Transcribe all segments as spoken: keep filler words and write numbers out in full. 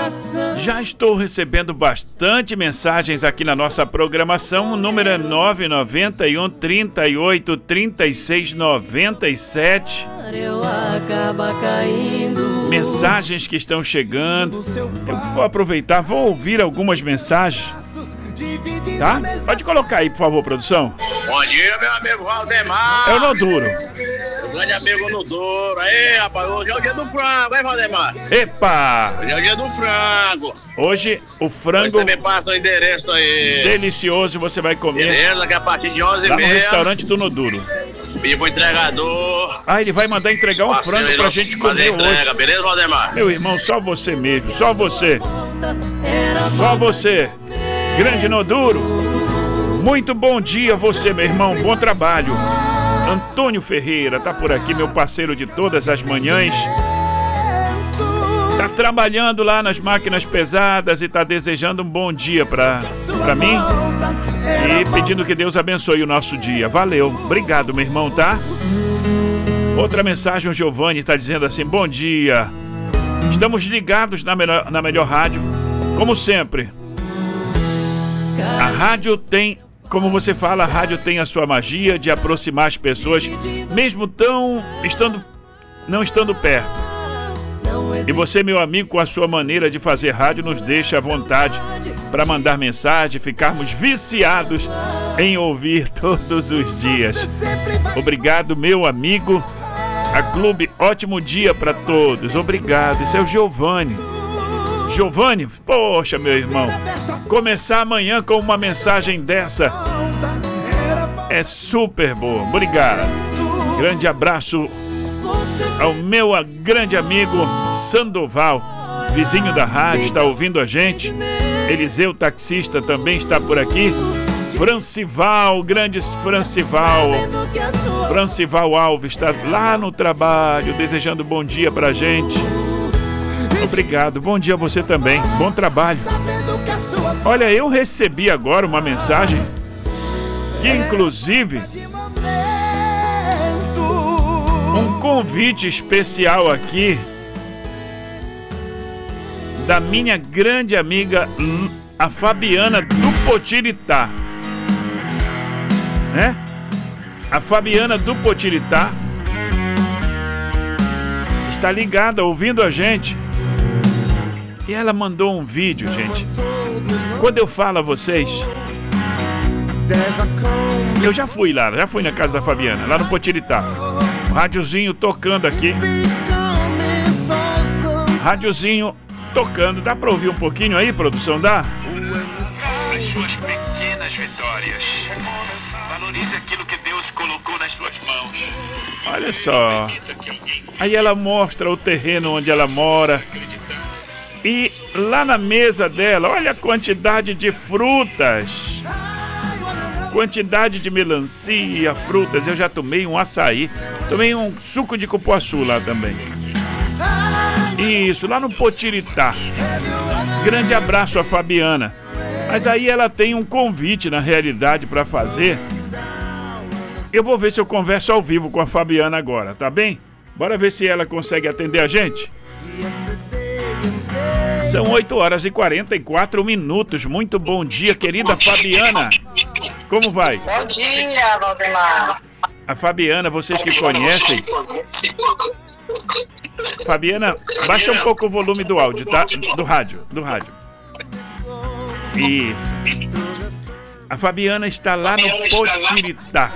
Já estou recebendo bastante mensagens aqui na nossa programação. O número é nove nove um, trinta e oito, trinta e seis, noventa e sete. Mensagens que estão chegando. Eu vou aproveitar, vou ouvir algumas mensagens. Tá? Pode colocar aí, por favor, produção. Bom dia, meu amigo Valdemar. É o Noduro. O grande amigo Noduro. Aí, rapaz, hoje é o dia do frango, hein, Valdemar? Epa! Hoje é o dia do frango. Hoje o frango... Você me passa o endereço aí. Delicioso, você vai comer. Beleza, que é a partir de onze e meia. Lá no restaurante do Noduro. Pedir pro entregador. Ah, ele vai mandar entregar um Parceiro, frango pra gente comer entrega, hoje. Beleza, Valdemar? Meu irmão, só você mesmo, só você. Só você. Grande Noduro. Muito bom dia você, meu irmão. Bom trabalho. Antônio Ferreira tá por aqui, meu parceiro de todas as manhãs. Tá trabalhando lá nas máquinas pesadas e tá desejando um bom dia pra, pra mim. E pedindo que Deus abençoe o nosso dia. Valeu. Obrigado, meu irmão, tá? Outra mensagem, o Giovanni tá dizendo assim: bom dia. Estamos ligados na melhor, na melhor rádio. Como sempre. A rádio tem, como você fala, a rádio tem a sua magia de aproximar as pessoas, mesmo tão estando, não estando perto. E você, meu amigo, com a sua maneira de fazer rádio, nos deixa à vontade para mandar mensagem, ficarmos viciados em ouvir todos os dias. Obrigado, meu amigo. A Clube, ótimo dia para todos. Obrigado. Esse é o Giovanni. Giovanni, poxa, meu irmão, começar amanhã com uma mensagem dessa é super boa. Obrigado. Grande abraço ao meu grande amigo Sandoval, vizinho da rádio, está ouvindo a gente. Eliseu, taxista, também está por aqui. Francival, grandes Francival. Francival Alves está lá no trabalho, desejando bom dia pra gente. Obrigado, bom dia a você também, bom trabalho. Olha, eu recebi agora uma mensagem que inclusive um convite especial aqui da minha grande amiga a Fabiana do Potiritá, né? A Fabiana do Potiritá está ligada, ouvindo a gente. E ela mandou um vídeo, gente. Quando eu falo a vocês, eu já fui lá, já fui na casa da Fabiana, lá no Potiritá. Rádiozinho tocando aqui. Rádiozinho tocando. Dá pra ouvir um pouquinho aí, produção? Dá? As suas pequenas vitórias. Valorize aquilo que Deus colocou nas suas mãos. Olha só. Aí ela mostra o terreno onde ela mora. E lá na mesa dela, olha a quantidade de frutas. Quantidade de melancia, frutas. Eu já tomei um açaí. Tomei um suco de cupuaçu lá também. Isso, lá no Potiritá. Grande abraço a Fabiana. Mas aí ela tem um convite, na realidade, para fazer. Eu vou ver se eu converso ao vivo com a Fabiana agora, tá bem? Bora ver se ela consegue atender a gente. São oito horas e quarenta e quatro minutos. Muito bom dia, querida Fabiana. Como vai? Bom dia, Valdemar. A Fabiana, vocês que conhecem. Fabiana, baixa um pouco o volume do áudio, tá? Do rádio, do rádio. Isso. A Fabiana está lá no Potiritá.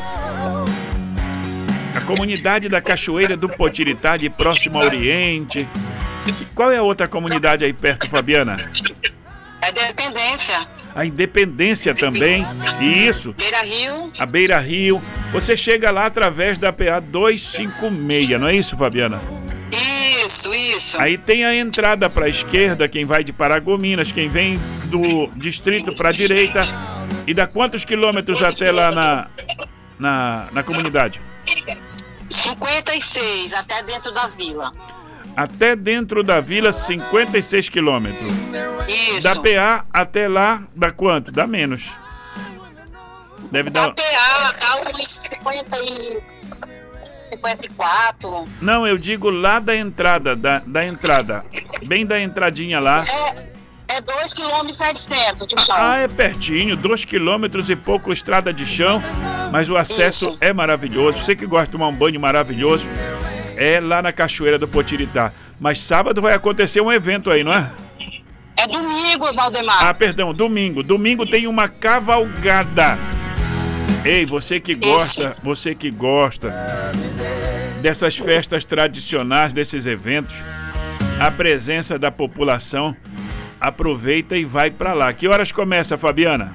A comunidade da Cachoeira do Potiritá, de Próximo ao Oriente. Qual é a outra comunidade aí perto, Fabiana? É Independência. A Independência também. Isso. Beira Rio. A Beira Rio. Você chega lá através da P A duzentos e cinquenta e seis, não é isso, Fabiana? Isso, isso. Aí tem a entrada para a esquerda, quem vai de Paragominas, quem vem do distrito para a direita. E dá quantos quilômetros até lá na, na, na comunidade? cinquenta e seis, até dentro da vila. Até dentro da vila, cinquenta e seis quilômetros. Isso. Da P A até lá, dá quanto? Dá menos. Deve Da dar... P A dá uns cinquenta e cinquenta e quatro. Não, eu digo lá da entrada, da, da entrada. Bem da entradinha lá. É, é dois quilômetros e setecentos de chão. Ah, é pertinho, dois quilômetros e pouco estrada de chão, mas o acesso Isso. é maravilhoso. Você que gosta de tomar um banho maravilhoso, é lá na Cachoeira do Potiritá. Mas sábado vai acontecer um evento aí, não é? É domingo, Valdemar. Ah, perdão, domingo. Domingo tem uma cavalgada. Ei, você que gosta, Isso. você que gosta dessas festas tradicionais, desses eventos, a presença da população, aproveita e vai pra lá. Que horas começa, Fabiana?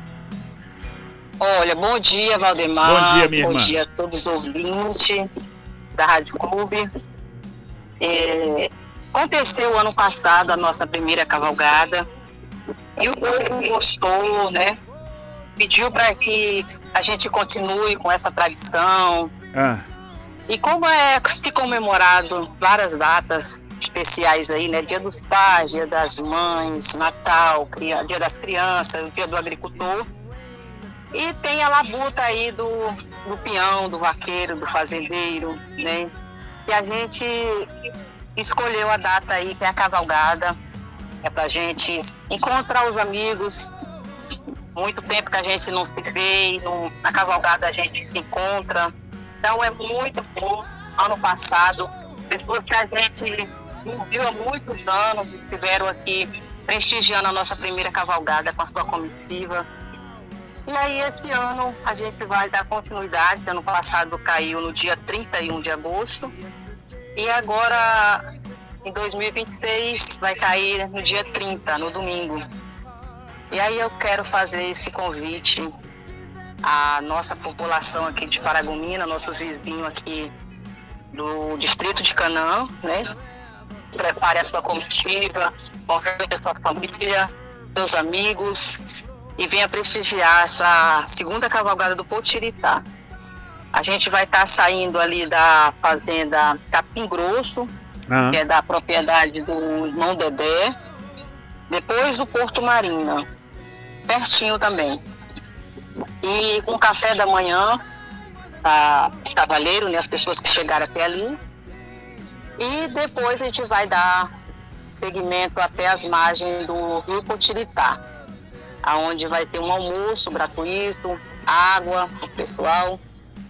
Olha, bom dia, Valdemar. Bom dia, minha bom irmã. Bom dia a todos os ouvintes da Rádio Clube. É, aconteceu ano passado a nossa primeira cavalgada e o povo gostou, né? Pediu para que a gente continue com essa tradição. Ah. E como é se comemorado várias datas especiais aí, né? Dia dos Pais, Dia das Mães, Natal, Dia das Crianças, Dia do Agricultor. E tem a labuta aí do, do peão, do vaqueiro, do fazendeiro, né? E a gente escolheu a data aí, que é a cavalgada. É pra gente encontrar os amigos. Muito tempo que a gente não se vê, no, na cavalgada a gente se encontra. Então é muito bom. Ano passado, pessoas que a gente não viu há muitos anos estiveram aqui prestigiando a nossa primeira cavalgada com a sua comitiva. E aí esse ano a gente vai dar continuidade. Ano passado caiu no dia trinta e um de agosto. E agora, em dois mil e vinte e seis, vai cair no dia trinta, no domingo. E aí eu quero fazer esse convite à nossa população aqui de Paragomina, nossos vizinhos aqui do distrito de Canaã, né? Prepare a sua comitiva, convide a sua família, seus amigos e venha prestigiar essa segunda cavalgada do Potiritá. A gente vai estar saindo ali da fazenda Capim Grosso, ah. que é da propriedade do irmão Dedé, depois do Porto Marina, pertinho também. E com café da manhã, para os cavaleiros, né, as pessoas que chegaram até ali. E depois a gente vai dar seguimento até as margens do Rio Potiritá, aonde vai ter um almoço gratuito, água para o pessoal.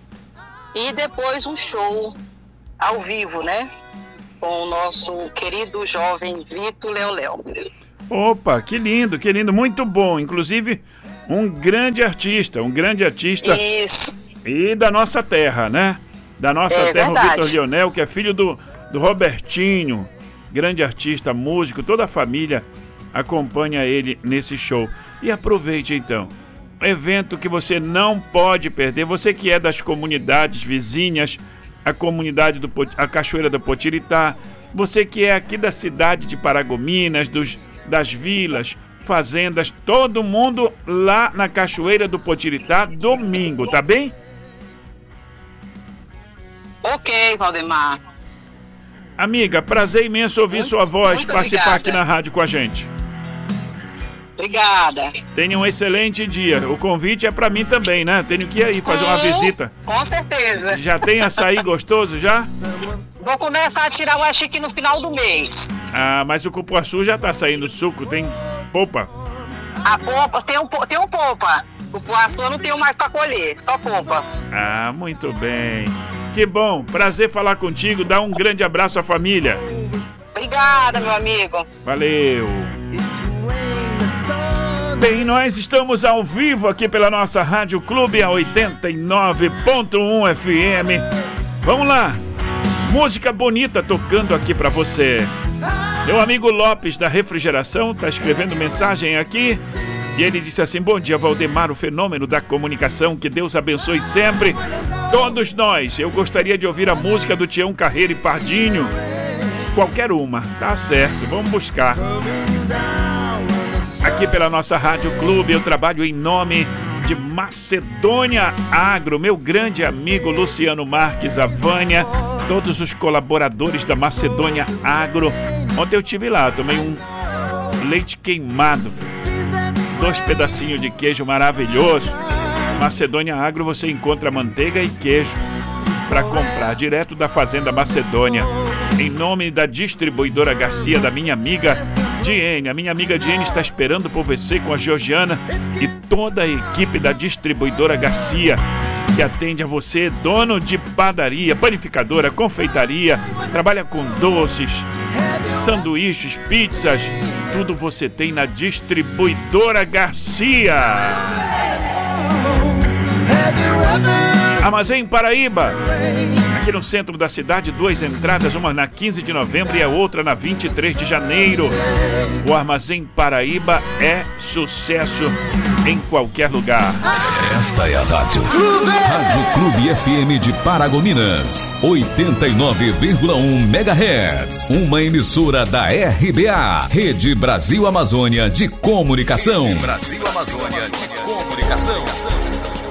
E depois um show ao vivo, né? Com o nosso querido jovem Vitor Léo Léo. Opa, que lindo, que lindo, muito bom. Inclusive, um grande artista, um grande artista. Isso. E da nossa terra, né? Da nossa é terra, verdade. o Vitor Leonel, que é filho do, do Robertinho, grande artista, músico, toda a família acompanha ele nesse show. E aproveite então, evento que você não pode perder, você que é das comunidades vizinhas, a comunidade do a Cachoeira do Potiritá, você que é aqui da cidade de Paragominas, dos, das vilas, fazendas, todo mundo lá na Cachoeira do Potiritá, domingo, tá bem? Ok, Valdemar. Amiga, prazer imenso ouvir muito, sua voz, participar obrigada. aqui na rádio com a gente. Obrigada. Tenha um excelente dia. O convite é pra mim também, né? Tenho que ir aí fazer uma visita. Com certeza. Já tem açaí gostoso, já? Vou começar a tirar o achique no final do mês. Ah, mas o cupuaçu já tá saindo suco, tem polpa? A polpa, tem um, tem um polpa. O cupuaçu eu não tenho mais pra colher, só polpa. Ah, muito bem. Que bom, prazer falar contigo. Dá um grande abraço à família. Obrigada, meu amigo. Valeu. Bem, nós estamos ao vivo aqui pela nossa Rádio Clube, a oitenta e nove ponto um F M. Vamos lá. Música bonita tocando aqui pra você. Meu amigo Lopes da Refrigeração tá escrevendo mensagem aqui. E ele disse assim: bom dia, Valdemar, o fenômeno da comunicação, que Deus abençoe sempre todos nós. Eu gostaria de ouvir a música do Tião Carreiro e Pardinho. Qualquer uma, tá certo, vamos buscar. Aqui pela nossa Rádio Clube, eu trabalho em nome de Macedônia Agro, meu grande amigo Luciano Marques, a Vânia, todos os colaboradores da Macedônia Agro. Ontem eu estive lá, tomei um leite queimado, dois pedacinhos de queijo maravilhoso. Macedônia Agro você encontra manteiga e queijo. para comprar direto da Fazenda Macedônia. Em nome da distribuidora Garcia, da minha amiga Diene. A minha amiga Diene está esperando por você com a Georgiana e toda a equipe da distribuidora Garcia, que atende a você, dono de padaria, panificadora, confeitaria, trabalha com doces, sanduíches, pizzas, tudo você tem na distribuidora Garcia. Armazém Paraíba, aqui no centro da cidade, duas entradas, uma na quinze de novembro e a outra na vinte e três de janeiro. O Armazém Paraíba é sucesso em qualquer lugar. Esta é a Rádio Clube. Rádio Clube F M de Paragominas, oitenta e nove vírgula um megahertz. Uma emissora da R B A, Rede Brasil Amazônia de Comunicação. Rede Brasil Amazônia de Comunicação.